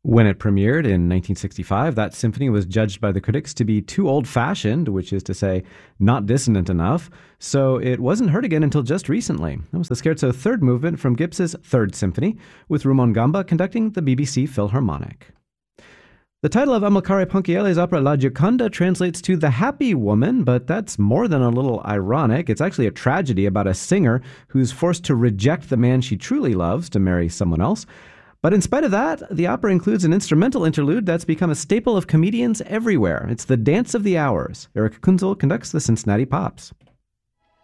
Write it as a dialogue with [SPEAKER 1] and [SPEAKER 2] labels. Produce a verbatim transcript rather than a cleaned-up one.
[SPEAKER 1] When it premiered in nineteen sixty-five, that symphony was judged by the critics to be too old-fashioned, which is to say, not dissonant enough, so it wasn't heard again until just recently. That was the Scherzo third movement from Gibbs's Third Symphony, with Rumon Gamba conducting the B B C Philharmonic. The title of Amilcare Ponchielli's opera La Gioconda translates to The Happy Woman, but that's more than a little ironic. It's actually a tragedy about a singer who's forced to reject the man she truly loves to marry someone else. But in spite of that, the opera includes an instrumental interlude that's become a staple of comedians everywhere. It's the Dance of the Hours. Eric Kunzel conducts the Cincinnati Pops.